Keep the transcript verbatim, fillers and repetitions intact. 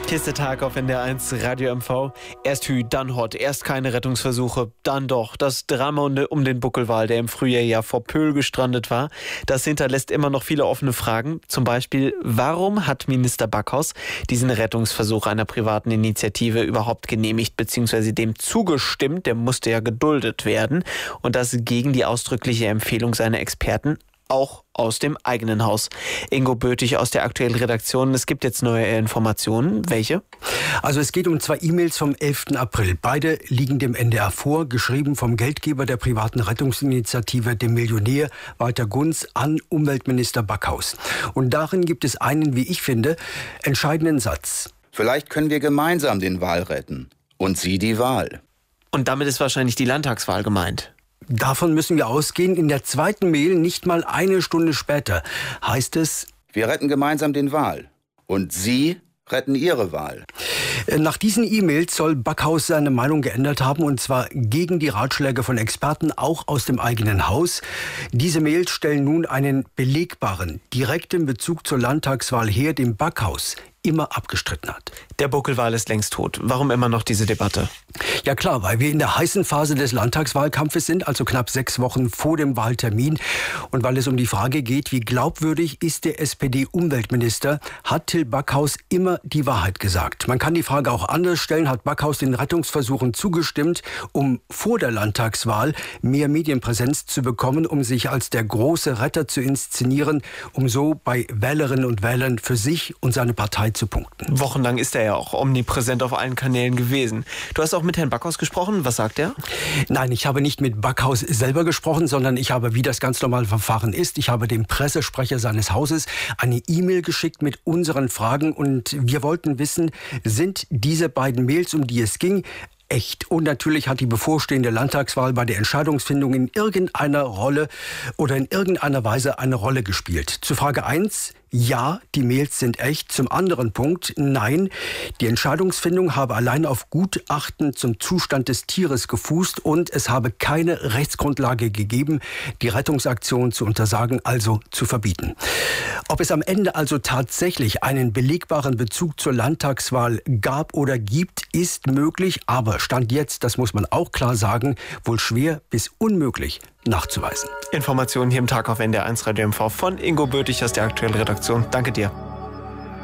Hier ist der Tag auf N D R eins Radio M V. Erst Hü, dann Hott, erst keine Rettungsversuche, dann doch. Das Drama um den Buckelwal, der im Frühjahr ja vor Pöhl gestrandet war, das hinterlässt immer noch viele offene Fragen. Zum Beispiel, warum hat Minister Backhaus diesen Rettungsversuch einer privaten Initiative überhaupt genehmigt bzw. dem zugestimmt? Der musste ja geduldet werden. Und das gegen die ausdrückliche Empfehlung seiner Experten, auch aus dem eigenen Haus. Ingo Bötig aus der aktuellen Redaktion. Es gibt jetzt neue Informationen. Welche? Also es geht um zwei E-Mails vom elften April. Beide liegen dem N D R vor, geschrieben vom Geldgeber der privaten Rettungsinitiative, dem Millionär Walter Gunz, an Umweltminister Backhaus. Und darin gibt es einen, wie ich finde, entscheidenden Satz. Vielleicht können wir gemeinsam den Wal retten. Und Sie die Wahl. Und damit ist wahrscheinlich die Landtagswahl gemeint. Davon müssen wir ausgehen. In der zweiten Mail, nicht mal eine Stunde später, heißt es: Wir retten gemeinsam den Wal. Und Sie retten Ihre Wahl. Nach diesen E-Mails soll Backhaus seine Meinung geändert haben, und zwar gegen die Ratschläge von Experten, auch aus dem eigenen Haus. Diese Mails stellen nun einen belegbaren, direkten Bezug zur Landtagswahl her, den Backhaus immer abgestritten hat. Der Buckelwal ist längst tot. Warum immer noch diese Debatte? Ja klar, weil wir in der heißen Phase des Landtagswahlkampfes sind, also knapp sechs Wochen vor dem Wahltermin. Und weil es um die Frage geht, wie glaubwürdig ist der S P D-Umweltminister, hat Till Backhaus immer die Wahrheit gesagt. Man kann die Frage auch anders stellen: Hat Backhaus den Rettungsversuchen zugestimmt, um vor der Landtagswahl mehr Medienpräsenz zu bekommen, um sich als der große Retter zu inszenieren, um so bei Wählerinnen und Wählern für sich und seine Partei zu punkten? Wochenlang ist er ja auch omnipräsent auf allen Kanälen gewesen. Du hast auch mit Herrn Backhaus gesprochen. Was sagt er? Nein, ich habe nicht mit Backhaus selber gesprochen, sondern ich habe, wie das ganz normale Verfahren ist, ich habe dem Pressesprecher seines Hauses eine E-Mail geschickt mit unseren Fragen, und wir wollten wissen, sind diese beiden Mails, um die es ging, echt? Und natürlich hat die bevorstehende Landtagswahl bei der Entscheidungsfindung in irgendeiner Rolle oder in irgendeiner Weise eine Rolle gespielt. Zu Frage eins: Ja, die Mails sind echt. Zum anderen Punkt: Nein, die Entscheidungsfindung habe allein auf Gutachten zum Zustand des Tieres gefußt und es habe keine Rechtsgrundlage gegeben, die Rettungsaktion zu untersagen, also zu verbieten. Ob es am Ende also tatsächlich einen belegbaren Bezug zur Landtagswahl gab oder gibt, ist möglich, aber Stand jetzt, das muss man auch klar sagen, wohl schwer bis unmöglich nachzuweisen. Informationen hier im Tag auf N D R eins Radio M V von Ingo Bötig aus der aktuellen Redaktion. Danke dir.